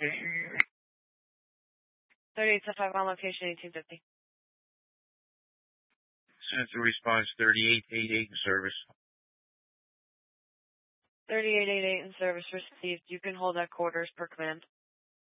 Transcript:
3875 on location, 1850. Sensor response 3888 in service. 3888 in service received. You can hold at quarters per command.